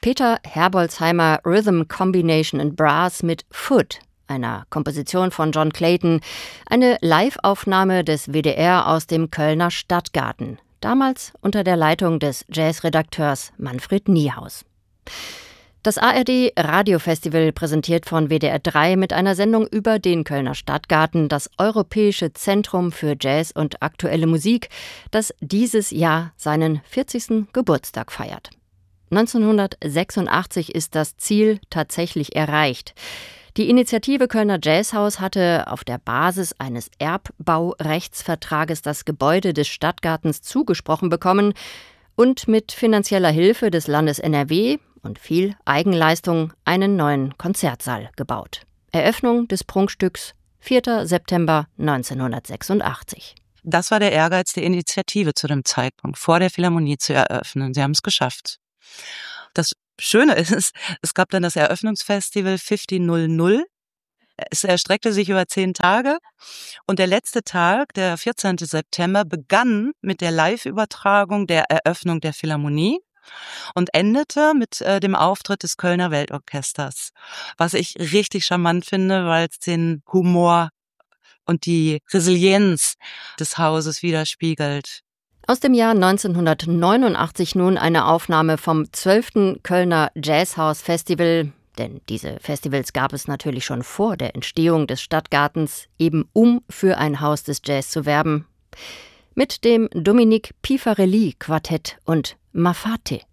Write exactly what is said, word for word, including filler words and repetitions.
Peter Herbolzheimer Rhythm Combination and Brass mit Foot, einer Komposition von John Clayton, eine Live-Aufnahme des W D R aus dem Kölner Stadtgarten, damals unter der Leitung des Jazzredakteurs Manfred Niehaus. Das A R D Radiofestival, präsentiert von W D R drei mit einer Sendung über den Kölner Stadtgarten, das Europäische Zentrum für Jazz und aktuelle Musik, das dieses Jahr seinen vierzigsten Geburtstag feiert. neunzehnhundertsechsundachtzig ist das Ziel tatsächlich erreicht. Die Initiative Kölner Jazzhaus hatte auf der Basis eines Erbbaurechtsvertrages das Gebäude des Stadtgartens zugesprochen bekommen und mit finanzieller Hilfe des Landes N R W und viel Eigenleistung einen neuen Konzertsaal gebaut. Eröffnung des Prunkstücks vierter September neunzehnhundertsechsundachtzig. Das war der Ehrgeiz der Initiative zu dem Zeitpunkt, vor der Philharmonie zu eröffnen. Sie haben es geschafft. Das Schöne ist, es gab dann das Eröffnungsfestival fünfzehn. Es erstreckte sich über zehn Tage und der letzte Tag, der vierzehnten September, begann mit der Live-Übertragung der Eröffnung der Philharmonie und endete mit äh, dem Auftritt des Kölner Weltorchesters, was ich richtig charmant finde, weil es den Humor und die Resilienz des Hauses widerspiegelt. Aus dem Jahr neunzehnhundertneunundachtzig nun eine Aufnahme vom zwölften Kölner Jazzhaus-Festival, denn diese Festivals gab es natürlich schon vor der Entstehung des Stadtgartens, eben um für ein Haus des Jazz zu werben, mit dem Dominique Pifarelli Quartett und Mafate.